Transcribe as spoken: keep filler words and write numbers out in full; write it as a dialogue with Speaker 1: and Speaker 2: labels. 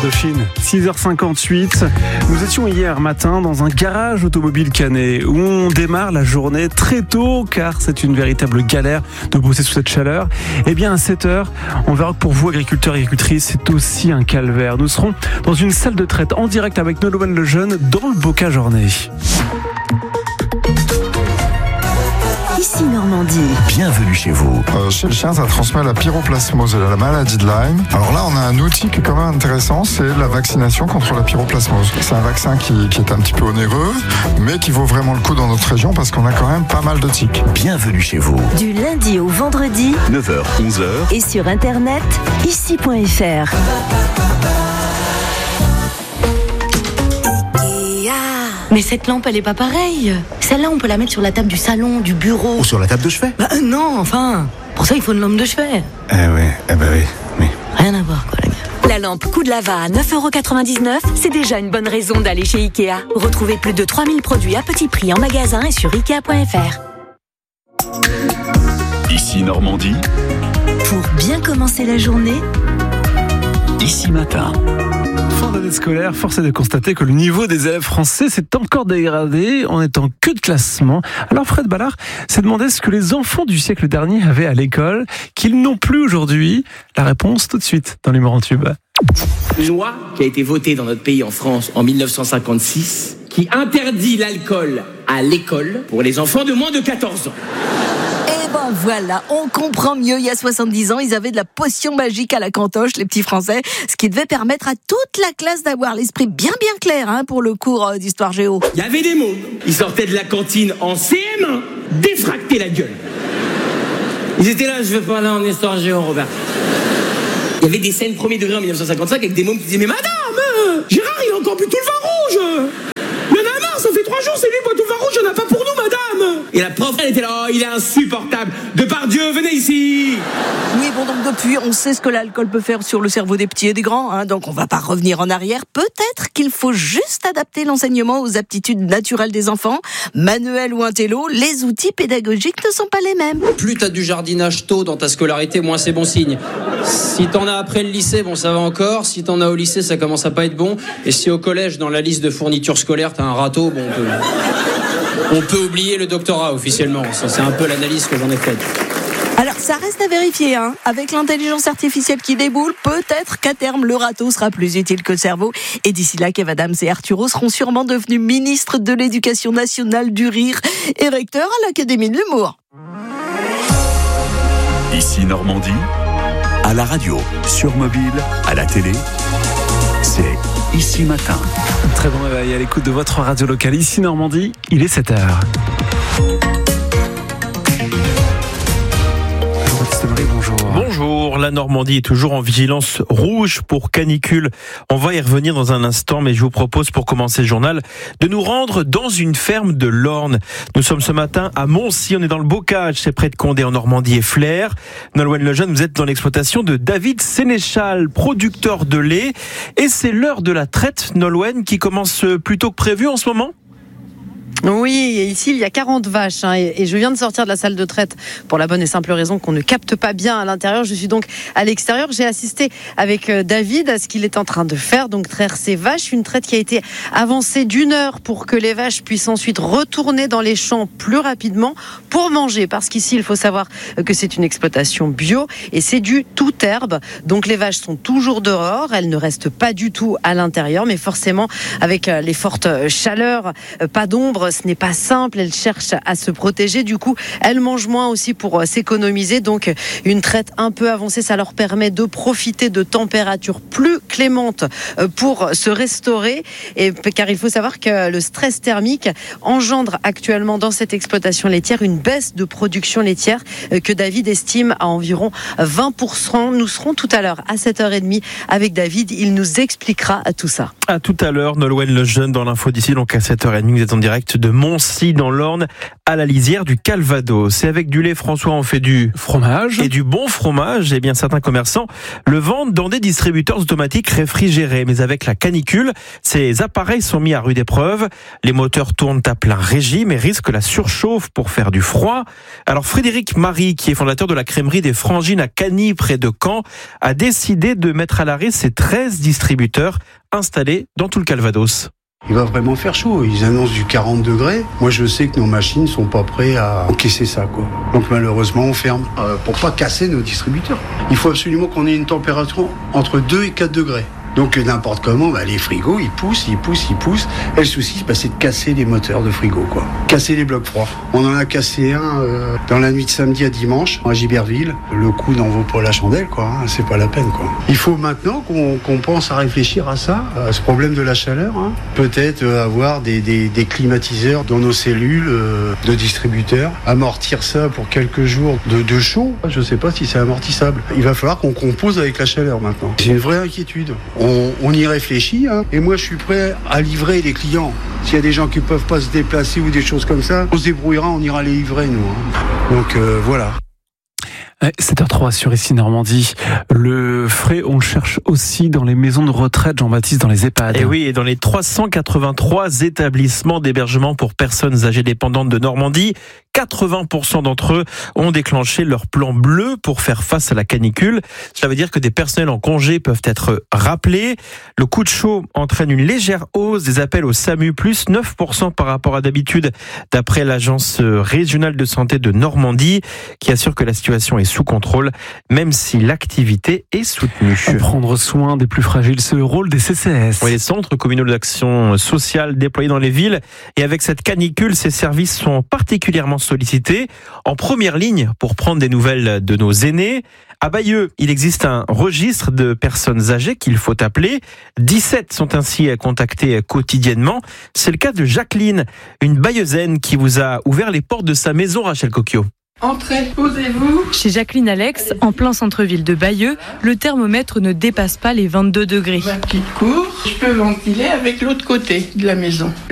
Speaker 1: Indochine, six heures cinquante-huit. Nous étions hier matin dans un garage automobile canet où on démarre la journée très tôt car c'est une véritable galère de bosser sous cette chaleur. Et bien à sept heures, on verra que pour vous agriculteurs et agricultrices, c'est aussi un calvaire. Nous serons dans une salle de traite en direct avec Nolwenn Lejeune dans le bocage orné.
Speaker 2: Ici Normandie.
Speaker 3: Bienvenue chez vous.
Speaker 4: Euh, chez le chien, ça transmet la pyroplasmose, la maladie de Lyme. Alors là, on a un outil qui est quand même intéressant, c'est la vaccination contre la pyroplasmose. C'est un vaccin qui, qui est un petit peu onéreux, mais qui vaut vraiment le coup dans notre région parce qu'on a quand même pas mal de tiques.
Speaker 3: Bienvenue chez vous.
Speaker 2: Du lundi au vendredi.
Speaker 3: neuf heures, onze heures.
Speaker 2: Et sur internet, ici point f r.
Speaker 5: Mais cette lampe, elle est pas pareille. Celle-là, on peut la mettre sur la table du salon, du bureau.
Speaker 3: Ou sur la table de chevet.
Speaker 5: Bah euh, non, enfin. Pour ça, il faut une lampe de chevet.
Speaker 3: Eh oui, eh ben oui, oui.
Speaker 5: Rien à voir, quoi, les gars.
Speaker 2: La lampe coup de lava à neuf euros quatre-vingt-dix-neuf, c'est déjà une bonne raison d'aller chez Ikea. Retrouvez plus de trois mille produits à petit prix en magasin et sur ikea point f r.
Speaker 3: Ici Normandie.
Speaker 2: Pour bien commencer la journée,
Speaker 3: Ici Matin.
Speaker 1: Fin d'année scolaire, force est de constater que le niveau des élèves français s'est encore dégradé en étant que de classement. Alors Fred Ballard s'est demandé ce que les enfants du siècle dernier avaient à l'école, qu'ils n'ont plus aujourd'hui. La réponse tout de suite dans l'humour en tube.
Speaker 6: Une loi qui a été votée dans notre pays en France en dix-neuf cent cinquante-six qui interdit l'alcool à l'école pour les enfants de moins de quatorze ans.
Speaker 7: Eh ben voilà, on comprend mieux. Il y a soixante-dix ans, ils avaient de la potion magique à la cantoche, les petits Français, ce qui devait permettre à toute la classe d'avoir l'esprit bien bien clair hein, pour le cours euh, d'histoire géo.
Speaker 6: Il y avait des mômes, ils sortaient de la cantine en C M un, défractés la gueule. Ils étaient là, je veux pas aller en histoire géo, Robert. Il y avait des scènes premier degré en dix-neuf cent cinquante-cinq avec des mômes qui disaient « Mais madame, euh, Gérard, il a encore bu tout le vin rouge. Il y en a marre, ça fait trois jours, c'est lui qui boit tout le vin rouge, il n'y en a pas pour nous, madame. » Et la prof, elle était là, oh, il est insupportable. Depardieu, venez ici.
Speaker 7: Oui, bon, donc depuis, on sait ce que l'alcool peut faire sur le cerveau des petits et des grands, hein, donc on va pas revenir en arrière. Peut-être qu'il faut juste adapter l'enseignement aux aptitudes naturelles des enfants. Manuel ou intello, les outils pédagogiques ne sont pas les mêmes.
Speaker 8: Plus t'as du jardinage tôt dans ta scolarité, moins c'est bon signe. Si t'en as après le lycée, bon ça va encore. Si t'en as au lycée, ça commence à pas être bon. Et si au collège, dans la liste de fournitures scolaires, t'as un râteau, bon, on peut, on peut oublier le doctorat officiellement. Ça, c'est un peu l'analyse que j'en ai faite.
Speaker 7: Alors ça reste à vérifier, hein. Avec l'intelligence artificielle qui déboule, peut-être qu'à terme le râteau sera plus utile que le cerveau. Et d'ici là, Kev Adams et Arturo seront sûrement devenus ministres de l'Éducation nationale du rire et recteurs à l'Académie de l'humour.
Speaker 3: Ici Normandie. À la radio, sur mobile, à la télé. C'est Ici Matin.
Speaker 1: Très bon réveil à l'écoute de votre radio locale. Ici Normandie, il est sept heures. Bonjour.
Speaker 9: Bonjour, la Normandie est toujours en vigilance rouge pour canicule. On va y revenir dans un instant, mais je vous propose pour commencer le journal de nous rendre dans une ferme de l'Orne. Nous sommes ce matin à Moncy, on est dans le Bocage, c'est près de Condé en Normandie et Flers. Nolwenn Lejeune, vous êtes dans l'exploitation de David Sénéchal, producteur de lait. Et c'est l'heure de la traite, Nolwenn, qui commence plus tôt que prévu en ce moment ?
Speaker 10: Oui, et ici il y a quarante vaches hein, et, et je viens de sortir de la salle de traite pour la bonne et simple raison qu'on ne capte pas bien à l'intérieur. Je suis donc à l'extérieur. J'ai assisté avec David à ce qu'il est en train de faire, donc traire ces vaches. Une traite qui a été avancée d'une heure pour que les vaches puissent ensuite retourner dans les champs plus rapidement pour manger. Parce qu'ici il faut savoir que c'est une exploitation bio et c'est du tout herbe. Donc les vaches sont toujours dehors, elles ne restent pas du tout à l'intérieur, mais forcément avec les fortes chaleurs, pas d'ombre. Ce n'est pas simple, elles cherchent à se protéger, du coup elles mangent moins aussi pour s'économiser, donc une traite un peu avancée, ça leur permet de profiter de températures plus clémentes pour se restaurer, et, car il faut savoir que le stress thermique engendre actuellement dans cette exploitation laitière une baisse de production laitière que David estime à environ vingt pour cent. Nous serons tout à l'heure à sept heures trente avec David, il nous expliquera tout ça.
Speaker 9: À tout à l'heure, Nolwenn Lejeune dans l'info d'ici, donc à sept heures trente, vous êtes en direct de Moncy dans l'Orne, à la lisière du Calvados. C'est avec du lait, François, on fait du
Speaker 1: fromage
Speaker 9: et du bon fromage. Et bien certains commerçants le vendent dans des distributeurs automatiques climatiques réfrigérés. Mais avec la canicule, ces appareils sont mis à rude épreuve. Les moteurs tournent à plein régime et risquent la surchauffe pour faire du froid. Alors Frédéric Marie, qui est fondateur de la crèmerie des Frangines à Cagny, près de Caen, a décidé de mettre à l'arrêt ses treize distributeurs installés dans tout le Calvados.
Speaker 11: Il va vraiment faire chaud. Ils annoncent du quarante degrés. Moi, je sais que nos machines sont pas prêtes à encaisser ça, quoi. Donc, malheureusement, on ferme euh, pour pas casser nos distributeurs. Il faut absolument qu'on ait une température entre deux et quatre degrés. Donc, n'importe comment, bah, les frigos, ils poussent, ils poussent, ils poussent. Et le souci, bah, c'est de casser les moteurs de frigo, quoi. Casser les blocs froids. On en a cassé un euh, dans la nuit de samedi à dimanche, à Giberville. Le coup n'en vaut pas la chandelle, quoi. Hein. C'est pas la peine, quoi. Il faut maintenant qu'on, qu'on pense à réfléchir à ça, à ce problème de la chaleur. Hein. Peut-être euh, avoir des, des, des climatiseurs dans nos cellules euh, de distributeurs. Amortir ça pour quelques jours de, de chaud. Je sais pas si c'est amortissable. Il va falloir qu'on compose avec la chaleur maintenant. C'est une vraie inquiétude. On, on y réfléchit, hein, et moi je suis prêt à livrer les clients. S'il y a des gens qui ne peuvent pas se déplacer ou des choses comme ça, on se débrouillera, on ira les livrer nous. Hein. Donc euh, voilà.
Speaker 1: sept heures trois sur Ici Normandie. Le frais, on le cherche aussi dans les maisons de retraite, Jean-Baptiste, dans les EHPAD.
Speaker 9: Et oui, et dans les trois cent quatre-vingt-trois établissements d'hébergement pour personnes âgées dépendantes de Normandie, quatre-vingts pour cent d'entre eux ont déclenché leur plan bleu pour faire face à la canicule. Cela veut dire que des personnels en congé peuvent être rappelés. Le coup de chaud entraîne une légère hausse des appels au SAMU, plus neuf pour cent par rapport à d'habitude, d'après l'Agence régionale de santé de Normandie, qui assure que la situation est sous contrôle, même si l'activité est soutenue.
Speaker 1: Prendre soin des plus fragiles, c'est le rôle des C C S.
Speaker 9: Oui, les centres communaux d'action sociale déployés dans les villes. Et avec cette canicule, ces services sont particulièrement sollicités, en première ligne pour prendre des nouvelles de nos aînés. À Bayeux, il existe un registre de personnes âgées qu'il faut appeler. dix-sept sont ainsi contactés quotidiennement. C'est le cas de Jacqueline, une bayeuxaine qui vous a ouvert les portes de sa maison, Rachel Coquio.
Speaker 12: Entrez, posez-vous. Chez Jacqueline Alex, en plein centre-ville de Bayeux, le thermomètre ne dépasse pas les vingt-deux degrés.
Speaker 13: Ma petite cour, je peux ventiler avec l'autre côté de la maison.